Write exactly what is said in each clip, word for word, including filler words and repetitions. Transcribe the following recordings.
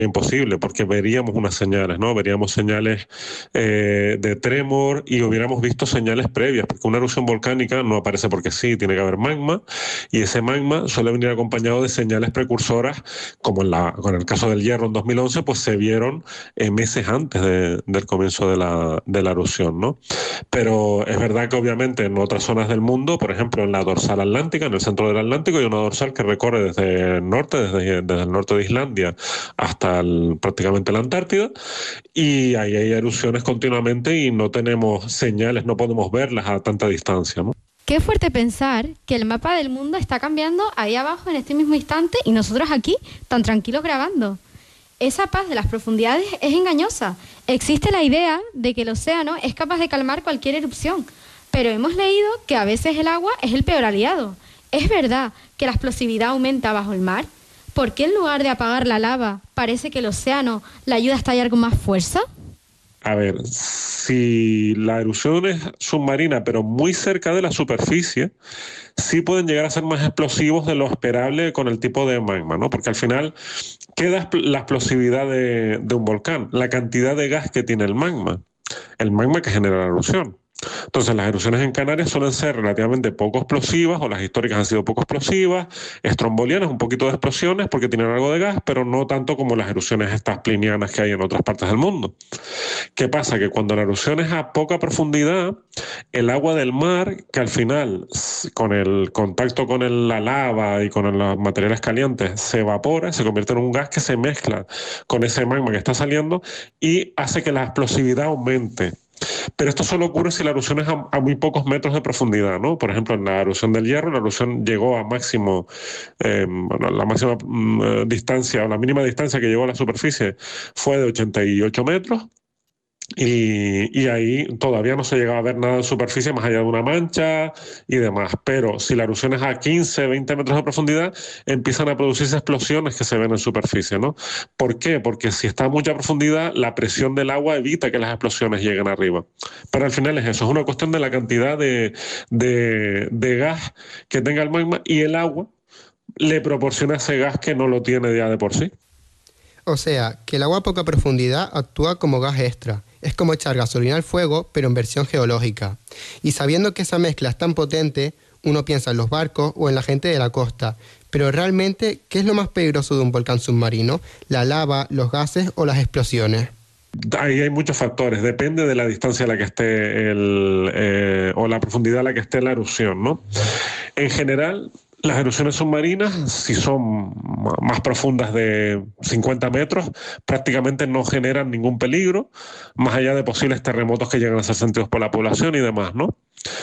imposible, porque veríamos unas señales, ¿no? Veríamos señales eh, de tremor y hubiéramos visto señales previas, porque una erupción volcánica no aparece porque sí, tiene que haber magma, y ese magma suele venir acompañado de señales precursoras, como en, la, con el caso del Hierro en dos mil once, pues se vieron eh, meses antes de, del comienzo de la, de la erupción, ¿no? Pero es verdad que obviamente en otras zonas del mundo, por ejemplo en la dorsal atlántica, en el centro del Atlántico, hay una dorsal que recorre desde el norte, desde, desde el norte de Islandia hasta el, prácticamente la Antártida, y ahí hay erupciones continuamente y no tenemos señales, no podemos verlas a tanta distancia, ¿no? Qué fuerte pensar que el mapa del mundo está cambiando ahí abajo en este mismo instante y nosotros aquí tan tranquilos grabando. Esa paz de las profundidades es engañosa. Existe la idea de que el océano es capaz de calmar cualquier erupción, pero hemos leído que a veces el agua es el peor aliado. ¿Es verdad que la explosividad aumenta bajo el mar? ¿Por qué en lugar de apagar la lava parece que el océano la ayuda a estallar con más fuerza? A ver, si la erupción es submarina, pero muy cerca de la superficie, sí pueden llegar a ser más explosivos de lo esperable con el tipo de magma, ¿no? Porque al final, ¿qué da la explosividad de, de un volcán? La cantidad de gas que tiene el magma, el magma que genera la erupción. Entonces las erupciones en Canarias suelen ser relativamente poco explosivas, o las históricas han sido poco explosivas, estrombolianas, un poquito de explosiones porque tienen algo de gas, pero no tanto como las erupciones estas plinianas que hay en otras partes del mundo. ¿Qué pasa? Que cuando la erupción es a poca profundidad, el agua del mar, que al final con el contacto con el, la lava y con los materiales calientes se evapora, se convierte en un gas que se mezcla con ese magma que está saliendo y hace que la explosividad aumente. Pero esto solo ocurre si la erupción es a, a muy pocos metros de profundidad, ¿no? Por ejemplo, en la erupción del Hierro, la erupción llegó a máximo, eh, bueno, la máxima mm, distancia, o la mínima distancia que llegó a la superficie fue de ochenta y ocho metros. Y, y ahí todavía no se llegaba a ver nada en superficie más allá de una mancha y demás. Pero si la erupción es a quince, veinte metros de profundidad, empiezan a producirse explosiones que se ven en superficie, ¿no? ¿Por qué? Porque si está a mucha profundidad, la presión del agua evita que las explosiones lleguen arriba. Pero al final es eso, es una cuestión de la cantidad de, de, de gas que tenga el magma, y el agua le proporciona ese gas que no lo tiene ya de por sí. O sea, que el agua a poca profundidad actúa como gas extra. Es como echar gasolina al fuego, pero en versión geológica. Y sabiendo que esa mezcla es tan potente, uno piensa en los barcos o en la gente de la costa. Pero realmente, ¿qué es lo más peligroso de un volcán submarino? ¿La lava, los gases o las explosiones? Ahí hay muchos factores, depende de la distancia a la que esté el, eh, o la profundidad a la que esté la erupción, ¿no? En general, las erupciones submarinas, si son más profundas de cincuenta metros, prácticamente no generan ningún peligro, más allá de posibles terremotos que llegan a ser sentidos por la población y demás, ¿no?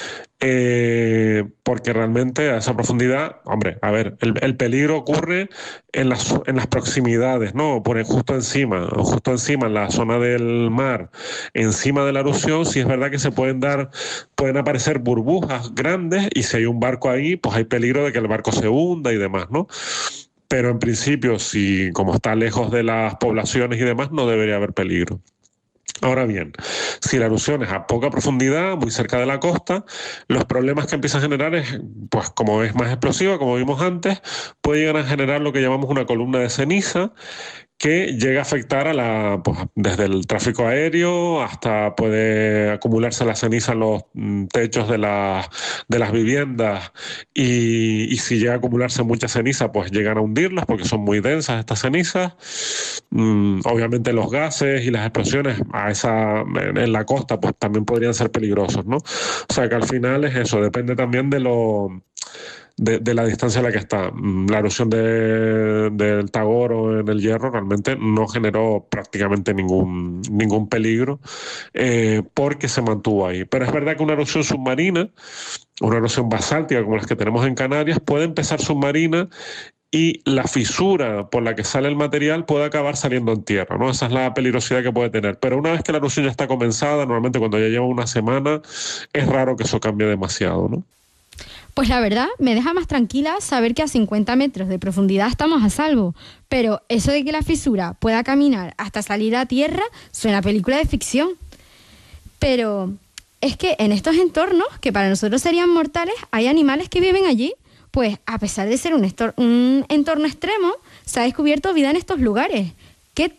Eh, porque realmente a esa profundidad, hombre, a ver, el, el peligro ocurre en las, en las proximidades, ¿no? Por justo encima, justo encima, en la zona del mar, encima de la erupción, sí es verdad que se pueden dar, pueden aparecer burbujas grandes, y si hay un barco ahí, pues hay peligro de que el barco se hunda y demás, ¿no? Pero en principio, si como está lejos de las poblaciones y demás, no debería haber peligro. Ahora bien, si la erupción es a poca profundidad, muy cerca de la costa, los problemas que empieza a generar es, pues como es más explosiva, como vimos antes, puede llegar a generar lo que llamamos una columna de ceniza, que llega a afectar a la, pues, desde el tráfico aéreo hasta puede acumularse la ceniza en los techos de, la, de las viviendas, y, y si llega a acumularse mucha ceniza, pues llegan a hundirlas porque son muy densas estas cenizas. Mm, obviamente los gases y las explosiones a esa, en, en la costa, pues también podrían ser peligrosos, ¿no? O sea que al final es eso, depende también de lo... De, de la distancia a la que está. La erupción de, del Tagoro en el Hierro realmente no generó prácticamente ningún, ningún peligro, eh, porque se mantuvo ahí. Pero es verdad que una erupción submarina, una erupción basáltica como las que tenemos en Canarias, puede empezar submarina y la fisura por la que sale el material puede acabar saliendo en tierra, ¿no? Esa es la peligrosidad que puede tener. Pero una vez que la erupción ya está comenzada, normalmente cuando ya lleva una semana, es raro que eso cambie demasiado, ¿no? Pues la verdad, me deja más tranquila saber que a cincuenta metros de profundidad estamos a salvo. Pero eso de que la fisura pueda caminar hasta salir a tierra suena a película de ficción. Pero es que en estos entornos, que para nosotros serían mortales, hay animales que viven allí. Pues a pesar de ser un, estor- un entorno extremo, se ha descubierto vida en estos lugares.